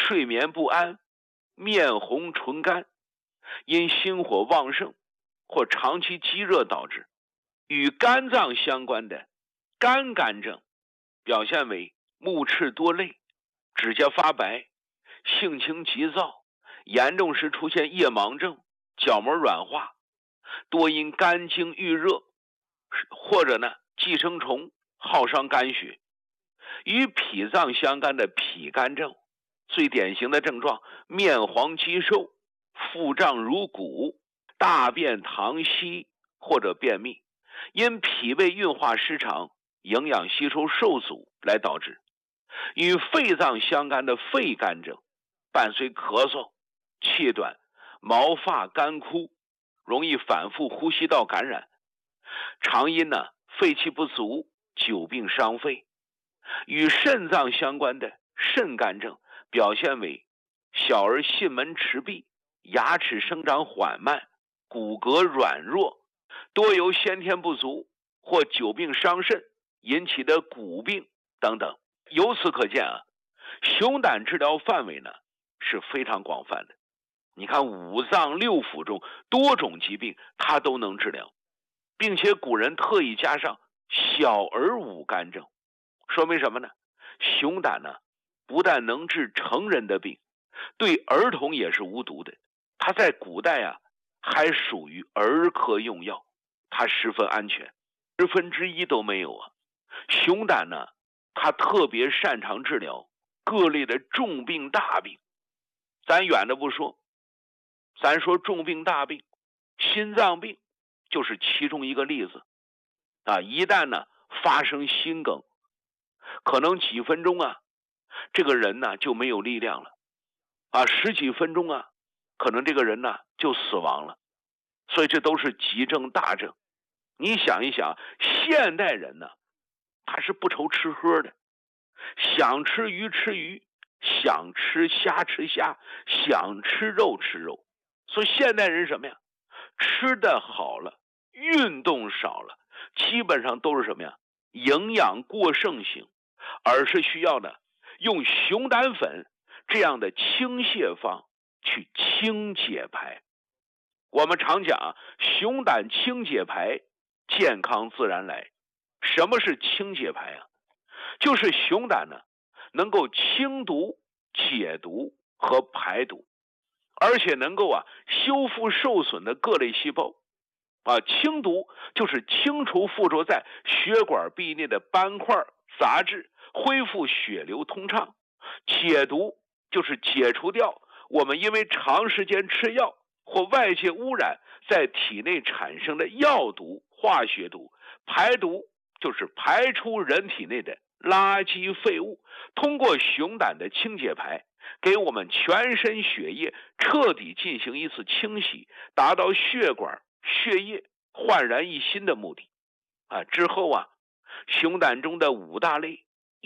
睡眠不安、面红唇干，因心火旺盛或长期积热导致。与肝脏相关的肝肝症表现为目赤多泪、指甲发白、性情急躁，严重时出现夜盲症、角膜软化，多因肝经郁热，或者呢寄生虫耗伤肝血。与脾脏相干的脾肝症，最典型的症状面黄肌瘦、腹胀如鼓、大便溏稀或者便秘，因脾胃运化失常、营养吸收受阻来导致。与肺脏相干的肺肝症，伴随咳嗽、气短、毛发干枯，容易反复呼吸道感染，常因肺气不足、久病伤肺。与肾脏相关的肾肝症表现为小儿囟门迟闭、牙齿生长缓慢、骨骼软弱，多由先天不足或久病伤肾引起的骨病等等。由此可见熊胆治疗范围呢是非常广泛的。你看五脏六腑中多种疾病它都能治疗，并且古人特意加上小儿无肝症，说明什么呢？熊胆呢不但能治成人的病，对儿童也是无毒的。它在古代还属于儿科用药，它十分安全，1%都没有熊胆呢它特别擅长治疗各类的重病大病。咱远的不说，咱说重病大病，心脏病就是其中一个例子一旦呢发生心梗，可能几分钟这个人呢就没有力量了10几分钟可能这个人呢就死亡了。所以这都是急症大症。你想一想，现代人呢他是不愁吃喝的，想吃鱼吃鱼，想吃虾吃虾，想吃肉吃肉。所以现代人什么呀？吃的好了，运动少了，基本上都是什么呀？营养过剩型，而是需要呢用熊胆粉这样的清泻方去清解排。我们常讲熊胆清解排，健康自然来。什么是清解排就是熊胆呢能够清毒、解毒和排毒，而且能够修复受损的各类细胞清毒就是清除附着在血管壁内的斑块、杂质，恢复血流通畅。解毒就是解除掉我们因为长时间吃药或外界污染在体内产生的药毒、化学毒。排毒就是排出人体内的垃圾废物，通过熊胆的清解排，给我们全身血液彻底进行一次清洗，达到血管、血液焕然一新的目的之后熊胆中的5大类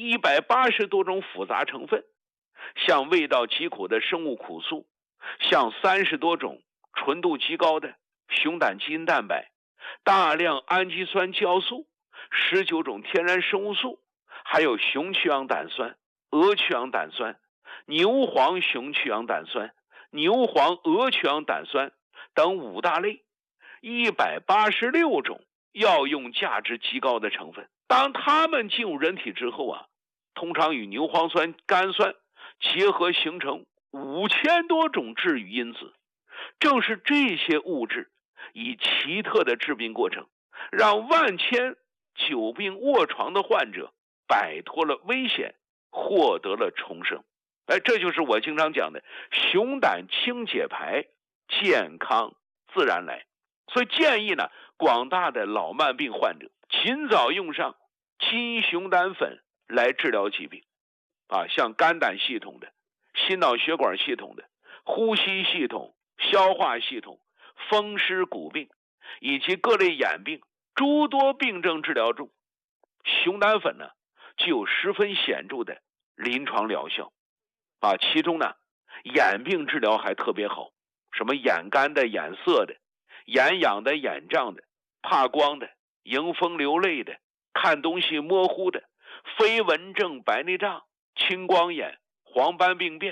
180多种复杂成分，像味道极苦的生物苦素，像30多种纯度极高的熊胆基因蛋白，大量氨基酸酵素，19种天然生物素，还有熊去氧胆酸、鹅去氧胆酸、牛黄熊去氧胆酸、牛黄鹅去氧胆酸等5大类186种药用价值极高的成分。当它们进入人体之后通常与牛磺酸、甘酸结合，形成5000多种治愈因子。正是这些物质以奇特的致病过程，让万千久病卧床的患者摆脱了危险，获得了重生。这就是我经常讲的熊胆清解排，健康自然来。所以建议呢，广大的老慢病患者尽早用上金熊胆粉来治疗疾病像肝胆系统的、心脑血管系统的、呼吸系统、消化系统、风湿骨病以及各类眼病诸多病症治疗中，熊胆粉呢具有十分显著的临床疗效其中呢眼病治疗还特别好，什么眼干的、眼涩的、眼痒的、眼胀的、怕光的、迎风流泪的、看东西模糊的、飞蚊症、白内障、青光眼、黄斑病变